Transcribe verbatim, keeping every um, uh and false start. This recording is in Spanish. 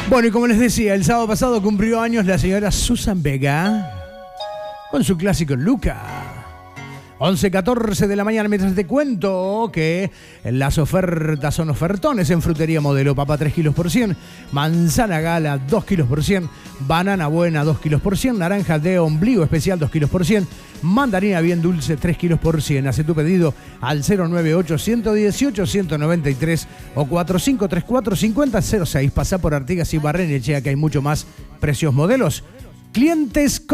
Bueno, y como les decía, el sábado pasado cumplió años la señora Susan Vega con su clásico Luca. once catorce de la mañana, mientras te cuento que las ofertas son ofertones en Frutería Modelo. Papa tres kilos por cien, manzana gala dos kilos por cien, banana buena dos kilos por cien, naranja de ombligo especial dos kilos por cien, mandarina bien dulce tres kilos por cien. Hace tu pedido al cero nueve ocho, uno uno ocho, uno nueve tres o cuatro cinco tres cuatro, cinco cero cero seis. Pasa por Artigas y Barrenechea, que hay mucho más precios modelos. Clientes